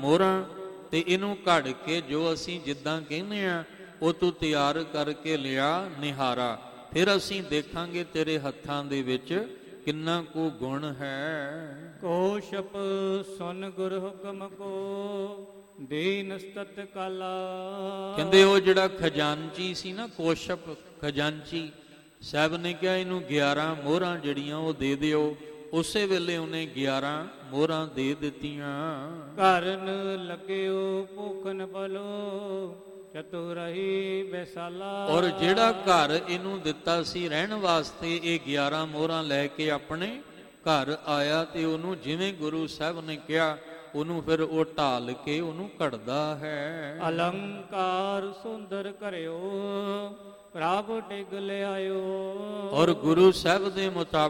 ਮੋਹਰਾਂ ਤੇ ਇਹਨੂੰ ਘੜ ਕੇ ਜੋ ਅਸੀਂ ਜਿੱਦਾਂ ਕਹਿੰਦੇ ਆ ਉਹ ਤੂੰ ਤਿਆਰ ਕਰਕੇ ਲਿਆ ਨਿਹਾਰਾ। ਫਿਰ ਅਸੀਂ ਦੇਖਾਂਗੇ ਤੇਰੇ ਹੱਥਾਂ ਦੇ ਵਿੱਚ ਕਿੰਨਾ ਕੁ ਗੁਣ ਹੈ। ਕੋਸ਼ਪ ਸੁਨ ਗੁਰ ਹੁਕਮ ਕੋ ਦੀਨ ਸਤਤ ਕਾਲਾ। ਕਹਿੰਦੇ ਉਹ ਜਿਹੜਾ ਖਜ਼ਾਨਚੀ ਸੀ ਨਾ, ਕੋਸ਼ਪ ਖਜ਼ਾਨਚੀ, ਸਾਹਿਬ ਨੇ ਕਿਹਾ ਇਹਨੂੰ 11 ਮੋਹਰਾਂ ਜਿਹੜੀਆਂ ਉਹ ਦੇ ਦਿਓ। ਉਸੇ ਵੇਲੇ ਉਹਨੇ 11 ਮੋਹਰਾਂ ਦੇ ਦਿੱਤੀਆਂ। ਕਰਨ ਲੱਗਿਓ ਭੂਖਨ ਬਲੋ ਚਤੁਰਾਈ ਬੈਸਾਲਾ। ਔਰ ਜਿਹੜਾ ਘਰ ਇਹਨੂੰ ਦਿੱਤਾ ਸੀ ਰਹਿਣ ਵਾਸਤੇ, ਇਹ 11 ਮੋਹਰਾਂ ਲੈ ਕੇ ਆਪਣੇ ਘਰ ਆਇਆ ਤੇ ਉਹਨੂੰ ਜਿਵੇਂ ਗੁਰੂ ਸਾਹਿਬ ਨੇ ਕਿਹਾ ਉਹਨੂੰ ਫਿਰ ਉਹ ਢਾਲ ਕੇ ਉਹਨੂੰ ਘੜਦਾ ਹੈ। ਅਲੰਕਾਰ ਸੁੰਦਰ ਕਰਿਓ ਪ੍ਰਭ ਟਿਕ ਲਿਆਇਓ। ਔਰ ਗੁਰੂ ਸਾਹਿਬ ਦੇ ਮੁਤਾਬਕ